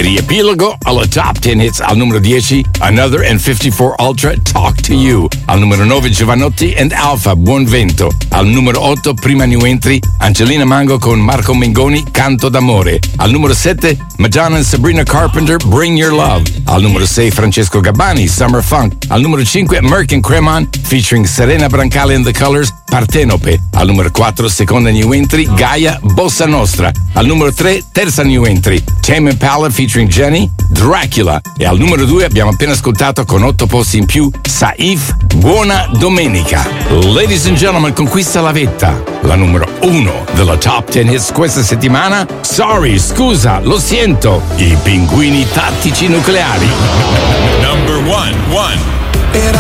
riepilogo alla Top 10 Hits. Al numero 10, Another and 54 Ultra, Talk to You. Al numero 9, Giovanotti and Alpha, Buon Vento. Al numero 8, prima new entry, Angelina Mango con Marco Mengoni, Canto d'amore. Al numero 7, Madonna and Sabrina Carpenter, Bring Your Love. Al numero 6, Francesco Gabbani, Summer Funk. Al numero 5, Merck and Cremon featuring Serena Brancale and The Colors, Partenope. Al numero 4, seconda new entry, Gaia, Bossa Nostra. Al numero 3, terza new entry, Tame Impala featuring Jenny, Dracula. E al numero 2 abbiamo appena ascoltato con 8 posti in più, Saif, Buona Domenica. Ladies and gentlemen, conquista la vetta, la numero 1 della Top 10 Hits questa settimana. Sorry, scusa, lo siento, i pinguini tattici nucleari. Number one.